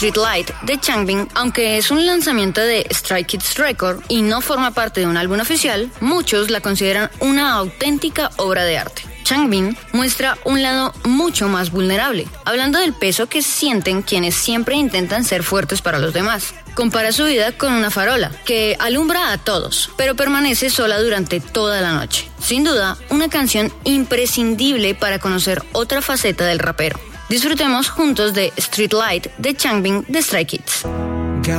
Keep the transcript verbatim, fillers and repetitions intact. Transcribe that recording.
Street Light de Changbin, aunque es un lanzamiento de Stray Kids Record y no forma parte de un álbum oficial, muchos la consideran una auténtica obra de arte. Changbin muestra un lado mucho más vulnerable, hablando del peso que sienten quienes siempre intentan ser fuertes para los demás. Compara su vida con una farola, que alumbra a todos, pero permanece sola durante toda la noche. Sin duda, una canción imprescindible para conocer otra faceta del rapero. Disfrutemos juntos de Street Light de Changbin de Stray Kids.